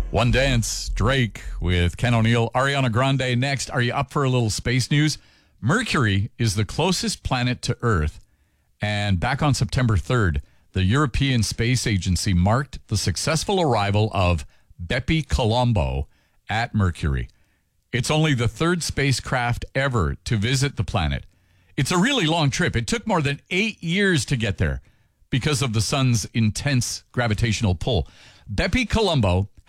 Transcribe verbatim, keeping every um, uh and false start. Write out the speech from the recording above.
One Dance, Drake with Ken O'Neill, Ariana Grande next. Are you up for a little space news? Mercury is the closest planet to Earth. And back on September third, the European Space Agency marked the successful arrival of Bepi Colombo at Mercury. It's only the third spacecraft ever to visit the planet. It's a really long trip. It took more than eight years to get there because of the sun's intense gravitational pull. Bepi Colombo